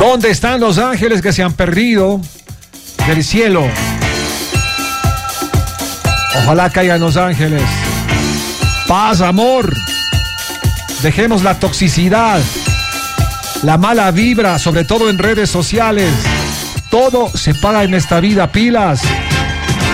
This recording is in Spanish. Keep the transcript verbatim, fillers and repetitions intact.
¿Dónde están los ángeles que se han perdido del cielo? Ojalá caigan los ángeles. Paz, amor. Dejemos la toxicidad, la mala vibra, sobre todo en redes sociales. Todo se paga en esta vida, pilas.